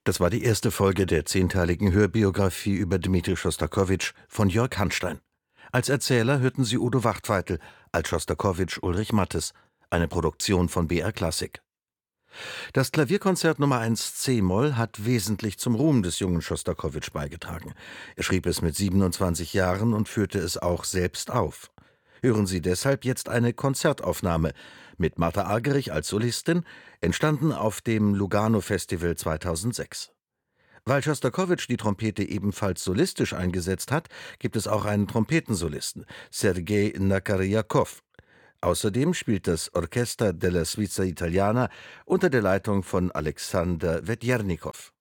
Das war die erste Folge der 10-teiligen Hörbiografie über Dmitri Schostakowitsch von Jörg Hanstein. Als Erzähler hörten Sie Udo Wachtfeitel, als Schostakowitsch Ulrich Mattes, eine Produktion von BR Klassik. Das Klavierkonzert Nummer 1 c-Moll hat wesentlich zum Ruhm des jungen Schostakowitsch beigetragen. Er schrieb es mit 27 Jahren und führte es auch selbst auf. Hören Sie deshalb jetzt eine Konzertaufnahme mit Martha Argerich als Solistin, entstanden auf dem Lugano Festival 2006. Weil Schostakowitsch die Trompete ebenfalls solistisch eingesetzt hat, gibt es auch einen Trompetensolisten, Sergei Nakarjakow. Außerdem spielt das Orchester della Svizzera Italiana unter der Leitung von Alexander Wedjernikow.